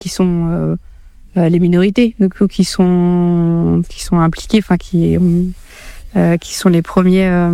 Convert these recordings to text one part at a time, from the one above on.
qui sont les minorités, donc qui sont impliquées, enfin qui sont les premières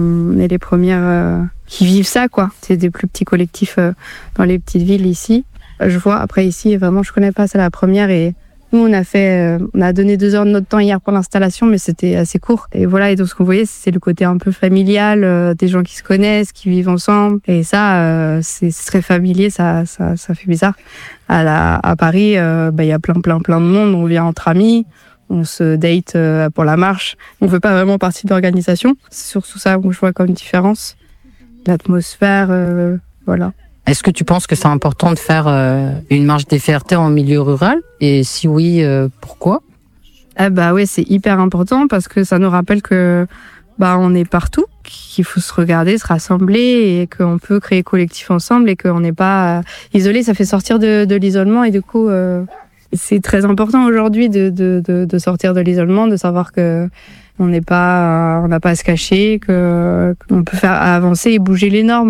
qui vivent ça, quoi. C'est des plus petits collectifs dans les petites villes ici. Je vois, après ici, vraiment, je connais pas, c'est la première. Et nous, on a donné 2 heures de notre temps hier pour l'installation, mais c'était assez court. Et voilà, et donc ce qu'on voyait, c'est le côté un peu familial, des gens qui se connaissent, qui vivent ensemble. Et ça, c'est très familier, ça fait bizarre. À Paris, il y a plein de monde, on vient entre amis. On se date pour la marche. On fait pas vraiment partie de l'organisation. C'est surtout ça où je vois comme différence. L'atmosphère, voilà. Est-ce que tu penses que c'est important de faire une marche des fiertés en milieu rural? Et si oui, pourquoi? Oui, c'est hyper important parce que ça nous rappelle que on est partout, qu'il faut se regarder, se rassembler et qu'on peut créer collectif ensemble et qu'on n'est pas isolé. Ça fait sortir de l'isolement et du coup, c'est très important aujourd'hui de sortir de l'isolement, de savoir que on n'a pas à se cacher, qu'on peut faire avancer et bouger les normes.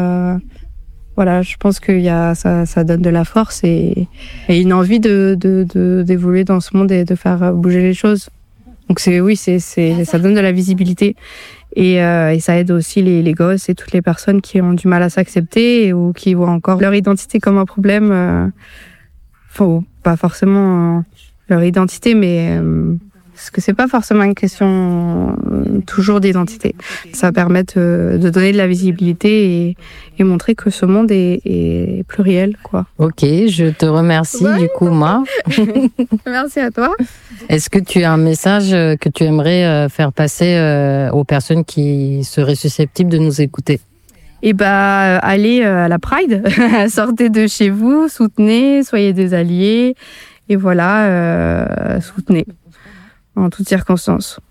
Voilà, je pense que ça donne de la force et une envie d'évoluer dans ce monde et de faire bouger les choses. Donc ça donne de la visibilité et ça aide aussi les gosses et toutes les personnes qui ont du mal à s'accepter ou qui voient encore leur identité comme un problème. Pas forcément leur identité, mais parce que c'est pas forcément une question toujours d'identité. Ça permet de donner de la visibilité et montrer que ce monde est pluriel, quoi. Ok, je te remercie du coup, moi. Merci à toi. Est-ce que tu as un message que tu aimerais faire passer aux personnes qui seraient susceptibles de nous écouter? Allez à la Pride, sortez de chez vous, soutenez, soyez des alliés, et voilà, soutenez, en toutes circonstances.